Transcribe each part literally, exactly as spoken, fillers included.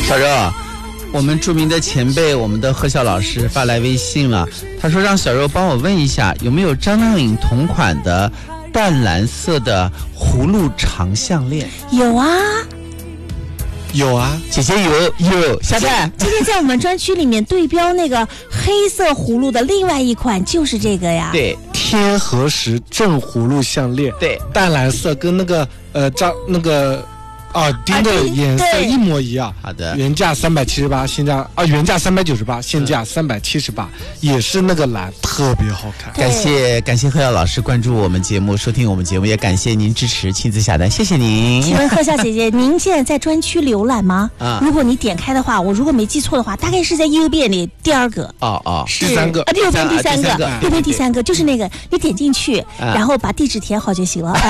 小柔，我们著名的前辈，我们的贺笑老师发来微信了，他说让小柔帮我问一下，有没有张靓颖同款的淡蓝色的葫芦长项链？ 有啊。 有啊， 姐姐有有，下载。 今天在我们专区里面对标那个黑色葫芦的另外一款就是这个呀。 对， 天河石正葫芦项链， 对， 淡蓝色跟那个呃张那个耳钉的颜色一模一样。 好的， 原价三百七十八，现价啊原价三百九十八，现价三百七十八，也是那个蓝，特别好看。 感谢感谢贺耀老师关注我们节目，收听我们节目，也感谢您支持亲自下单，谢谢您。 请问贺笑姐姐，您现在在专区浏览吗？ 啊， 如果你点开的话，我如果没记错的话，大概是在右边里第二个。 哦哦， 是第三个啊，右边第三个， 第三个右边第三个就是那个，你点进去， 啊、 然后把地址填好就行了。哎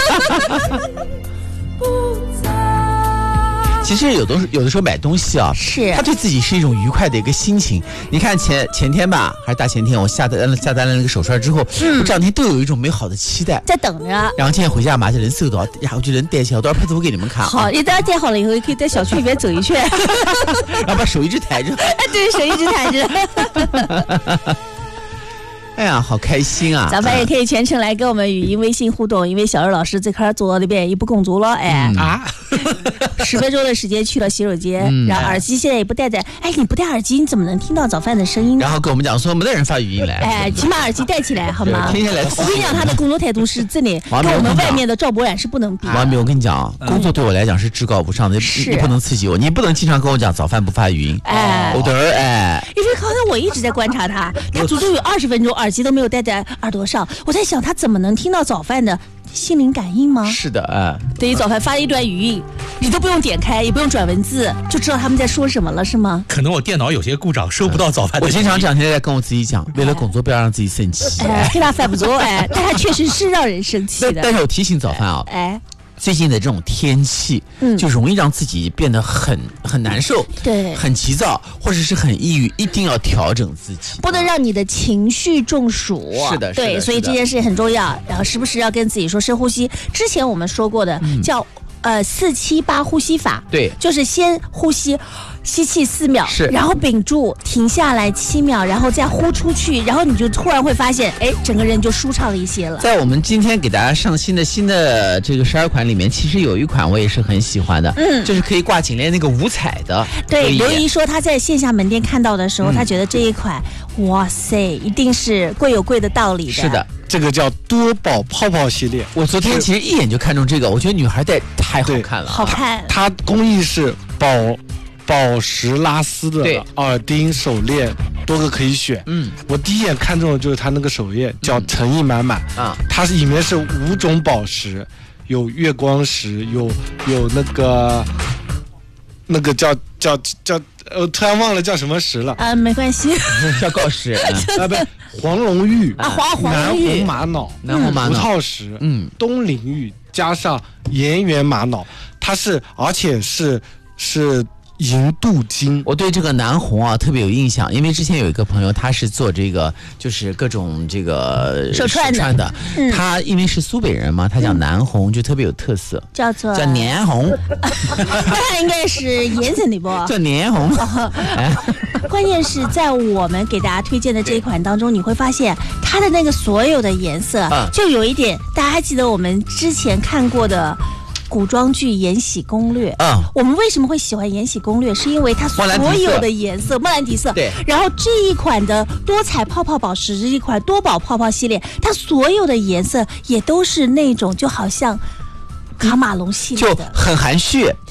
其实有的有的时候买东西啊， 是它对自己是一种愉快的一个心情。你看前前天吧，还是大前天，我下单了下单了那个手串之后，嗯，我这两天都有一种美好的期待， 在等着。然后今天回家嘛，就人搜到，然后就人带起来，我到时候拍图给你们看。 好，一旦带好了以后，可以在小区里面走一圈， 然后把手一直抬着。 哎，对，手一直抬着。 哎呀，好开心啊！ 咱们也可以全程来跟我们语音微信互动，因为小柔老师这块做到那边一不工作了，哎、 嗯、啊， 十分钟的时间去了洗手间， 嗯、 然后耳机现在也不戴在，哎，你不戴耳机你怎么能听到早饭的声音呢？ 然后跟我们讲说没得人发语音来， 哎，请把耳机戴起来好吗？ 天天来， 我跟你讲，他的工作态度是真的，跟我们外面的赵博冉是不能比。 王明，我跟你讲，工作对我来讲是至高无上的，你不能刺激我，你不能经常跟我讲早饭不发语音， 哎， 我等儿哎， 因为刚才我一直在观察他，他足足有二十分钟耳机都没有戴在耳朵上，我在想他怎么能听到早饭的心灵感应吗？ 是的，哎， 对于早饭发一段语音，你都不用点开，也不用转文字，就知道他们在说什么了，是吗？ 可能我电脑有些故障，收不到早饭的。 我经常这两天在跟我自己讲，为了工作不要让自己生气。 哎，跟他犯不着，哎，但他确实是让人生气的。 但是我提醒早饭啊， 哎。 最近的这种天气，嗯，就容易让自己变得很很难受， 对， 很急躁，或者是很抑郁，一定要调整自己， 不能让你的情绪中暑。 是的， 对，所以这件事很重要。然后时不时要跟自己说深呼吸。之前我们说过的、嗯、叫呃四七八呼吸法， 对， 就是先呼吸。吸气四秒， 是， 然后屏住，停下来七秒，然后再呼出去，然后你就突然会发现，哎，整个人就舒畅了一些了。 在我们今天给大家上新的新的这个十二款里面，其实有一款我也是很喜欢的，嗯，就是可以挂颈链那个五彩的。 对，刘姨说她在线下门店看到的时候，她、嗯、觉得这一款，哇塞，一定是贵有贵的道理的。 是的。 这个叫多宝泡泡系列， 我昨天其实一眼就看中这个，我觉得女孩戴太好看了， 好看。 它工艺是宝宝石拉丝的耳钉、手链，多个可以选。嗯，我第一眼看中的就是它那个手链，叫诚意满满啊。它是里面是五种宝石，有月光石，有有那个那个叫叫叫，我突然忘了叫什么石了啊，没关系， 叫锆石啊，不，黄龙玉啊，黄黄南红玛瑙， 南红玛瑙， 葡萄石，嗯，东陵玉加上岩原玛瑙，它是而且是是。银镀金， 我对这个南红啊特别有印象，因为之前有一个朋友，他是做这个就是各种这个手串的， 串的嗯、他因为是苏北人嘛，他讲南红就特别有特色， 叫做叫年红， 那应该是盐城的不？ 叫年红。 哎、关键是在我们给大家推荐的这一款当中，你会发现它的那个所有的颜色，嗯、就有一点，大家还记得我们之前看过的。古装剧《延禧攻略》嗯，我们为什么会喜欢《延禧攻略》？是因为它所有的颜色，莫兰迪色。 对。 然后这一款的多彩泡泡宝石，这一款多宝泡泡系列，它所有的颜色也都是那种就好像卡马龙系列的， 就很含蓄。